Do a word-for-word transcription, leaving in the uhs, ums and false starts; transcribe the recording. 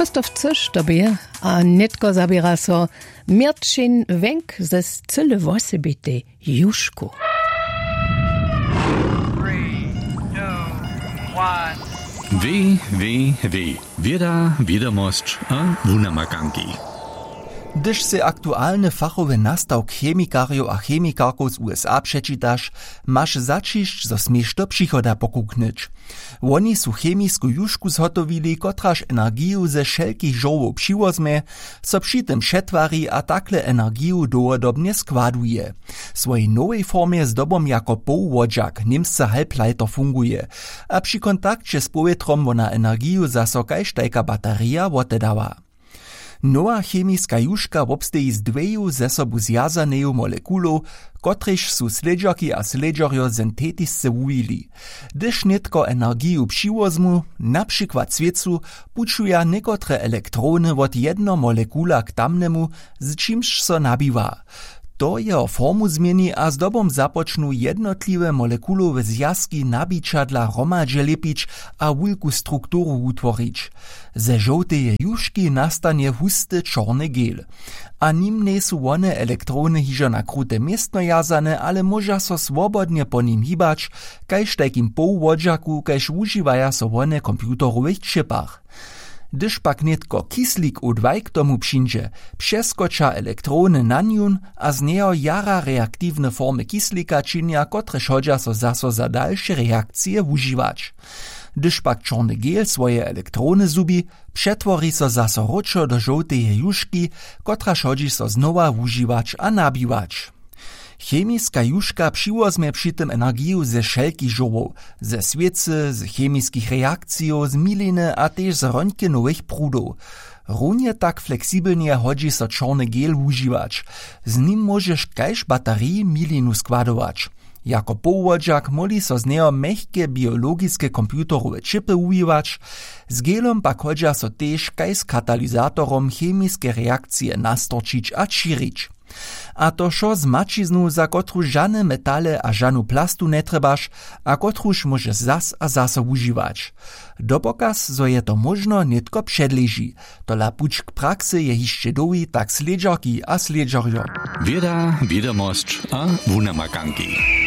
Christoph Zisch dobie, a netko zabiera so Mirčin Wenk ze Cyle Wosebite Juszku. Weh, weh, weh. Wieda, wiadomość a wunamaganki. Gdyż se aktualny fachowy nastawk chemikariów a chemikarków z U S A przeczytasz, masz zaczyść, zo smiesz do przychoda pokuknyć. Oni su chemisku juszku zhotowili, kotraż energiju ze wszelkich żołów przywozme, so przy tym przetwari a takle energiju długodobnie składuje. W swojej nowej formie z dobom jako połwodziak niemsce halbleiter funguje, a przy kontakcie z powietrem ona energiju zaso kajsztajka bateria wotedała. Nowa chemiska juszka wobsteji z dweju ze sobu zjazaneju molekulów, kotrež su sledžarki a sledžarjo syntetisce wujili. Gdyż netko energiju přivozmu, na przykład sviecu, pučuja nekotre elektrony od jedno molekula k tamnemu, z čimž so nabiwa. To jeho formu zmieni a zdobom započnu jednotliwe molekulowe zjazki nabičadla hromadźe lepić a wulku strukturu utworić. Ze żołteje juszki nastanie husty czarny gel. A nim nie su one elektrony hižo na krute miestno jazane, ale moža so swobodnie po nim hibać, kajž takim połwodziaku, kajž užiwaja so one komputerowych čipach. Gdyż pak netko kislik u dwaj k tomu přinže, přeskoča elektrony na njun a z neho jara reaktywne formy kislika činia, kotrež hodža so zaso za dalsze reakcije užiwać. Gdyż pak czarny gel swoje elektrony zubi, przetwori so zaso ročo do żołteje juszki, kotraž hodži so znowa užiwać a nabiwać. Chemiska juszka přivozme przy tym energiju ze wszelkich żołów, ze sviecy, z chemiskich reakcjów, z miliny a też z röntgenowych prudów. Równie tak fleksibelnie hodzi so czarny gel używać. Z nim możesz kajż baterii milinu składować. Jako połwodziak moli so z neho mehkie biologiske komputerowe čipy używać, z gelom pak hodža so też kaj z katalizatorom chemiske reakcje nastorčić a širić. A to šo z mačiznu, za kotru žane metale a žanu plastu netrebaš, a kotruž môže zas a zas užiwać. Dopokaz, zo je to možno, netko předleží. Tola puč k praxe je hišće dowi tak sledžarki a sledžarjo. Wieda, wiadomość a wunamaganki.